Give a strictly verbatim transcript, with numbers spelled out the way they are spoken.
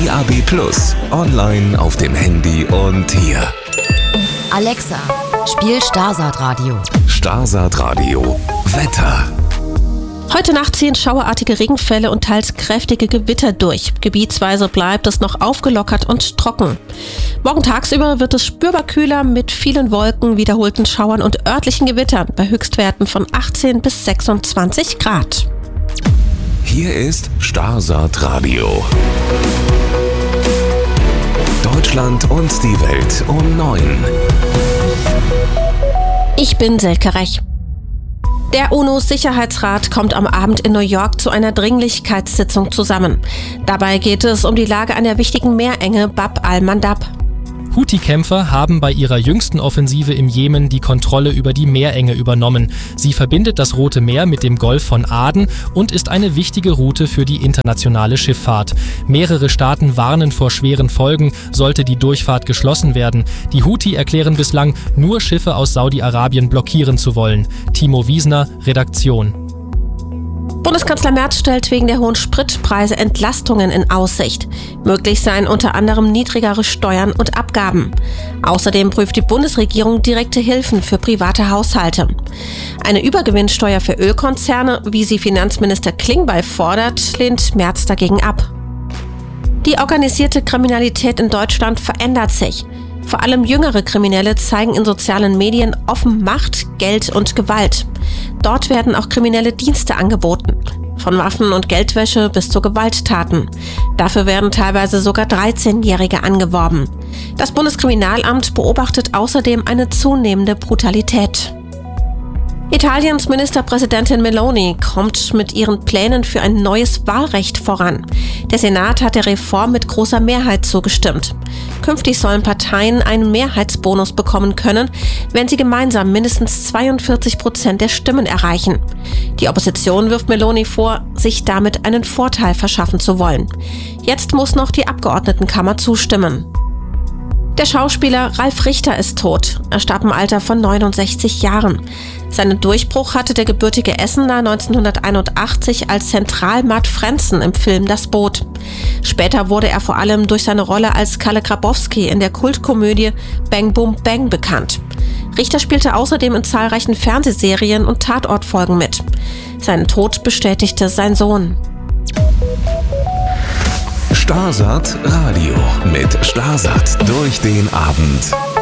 D A B plus, online auf dem Handy und hier. Alexa, spiel Starsat Radio. Starsat Radio Wetter. Heute Nacht ziehen schauerartige Regenfälle und teils kräftige Gewitter durch. Gebietsweise bleibt es noch aufgelockert und trocken. Morgen tagsüber wird es spürbar kühler mit vielen Wolken, wiederholten Schauern und örtlichen Gewittern bei Höchstwerten von achtzehn bis sechsundzwanzig Grad. Hier ist Starsat Radio. Deutschland und die Welt um neun. Ich bin Selke Rech. Der UNO-Sicherheitsrat kommt am Abend in New York zu einer Dringlichkeitssitzung zusammen. Dabei geht es um die Lage an der wichtigen Meerenge Bab al-Mandab. Houthi-Kämpfer haben bei ihrer jüngsten Offensive im Jemen die Kontrolle über die Meerenge übernommen. Sie verbindet das Rote Meer mit dem Golf von Aden und ist eine wichtige Route für die internationale Schifffahrt. Mehrere Staaten warnen vor schweren Folgen, sollte die Durchfahrt geschlossen werden. Die Houthi erklären bislang, nur Schiffe aus Saudi-Arabien blockieren zu wollen. Timo Wiesner, Redaktion. Bundeskanzler Merz stellt wegen der hohen Spritpreise Entlastungen in Aussicht. Möglich seien unter anderem niedrigere Steuern und Abgaben. Außerdem prüft die Bundesregierung direkte Hilfen für private Haushalte. Eine Übergewinnsteuer für Ölkonzerne, wie sie Finanzminister Klingbeil fordert, lehnt Merz dagegen ab. Die organisierte Kriminalität in Deutschland verändert sich. Vor allem jüngere Kriminelle zeigen in sozialen Medien offen Macht, Geld und Gewalt. Dort werden auch kriminelle Dienste angeboten. Von Waffen- und Geldwäsche bis zu Gewalttaten. Dafür werden teilweise sogar dreizehnjährige angeworben. Das Bundeskriminalamt beobachtet außerdem eine zunehmende Brutalität. Italiens Ministerpräsidentin Meloni kommt mit ihren Plänen für ein neues Wahlrecht voran. Der Senat hat der Reform mit großer Mehrheit zugestimmt. Künftig sollen Parteien einen Mehrheitsbonus bekommen können, wenn sie gemeinsam mindestens zweiundvierzig Prozent der Stimmen erreichen. Die Opposition wirft Meloni vor, sich damit einen Vorteil verschaffen zu wollen. Jetzt muss noch die Abgeordnetenkammer zustimmen. Der Schauspieler Ralf Richter ist tot. Er starb im Alter von neunundsechzig Jahren. Seinen Durchbruch hatte der gebürtige Essener neunzehnhunderteinundachtzig als Zentralmat Frenzen im Film Das Boot. Später wurde er vor allem durch seine Rolle als Kalle Grabowski in der Kultkomödie Bang Boom Bang bekannt. Richter spielte außerdem in zahlreichen Fernsehserien und Tatortfolgen mit. Seinen Tod bestätigte sein Sohn. Starsat Radio mit Starsat durch den Abend.